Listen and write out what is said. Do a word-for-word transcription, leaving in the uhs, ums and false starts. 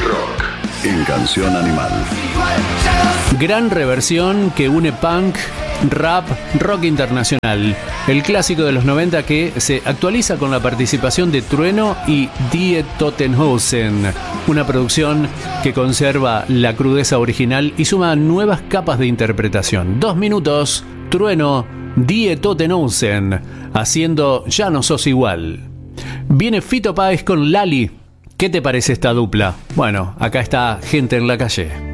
rock en Canción Animal. Gran reversión que une punk, rap, rock internacional. El clásico de los noventa que se actualiza con la participación de Trueno y Die Totenhausen. Una producción que conserva la crudeza original y suma nuevas capas de interpretación. Dos minutos, Trueno, Die Totenhausen, haciendo Ya no sos igual. Viene Fito Páez con Lali. ¿Qué te parece esta dupla? Bueno, acá está Gente en la Calle.